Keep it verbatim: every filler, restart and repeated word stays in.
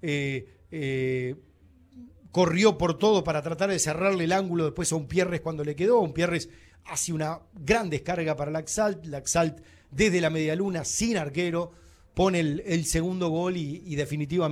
eh, eh, corrió por todo para tratar de cerrarle el ángulo después a Umpierres cuando le quedó. Umpierres hace una gran descarga para Laxalt, Laxalt desde la medialuna sin arquero pone el, el segundo gol y, y definitivamente